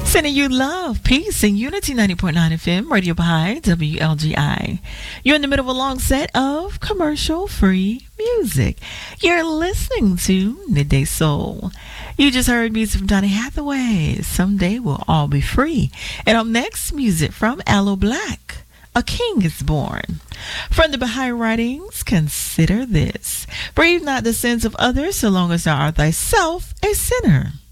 Sending you love, peace, and unity. 90.9 FM, Radio Baha'i, WLGI. You're in the middle of a long set of commercial-free music. You're listening to Midday Soul. You just heard music from Donny Hathaway. Someday we'll all be free. And up next, music from Aloe Blacc. A King is Born. From the Baha'i writings, consider this. Breathe not the sins of others so long as thou art thyself a sinner.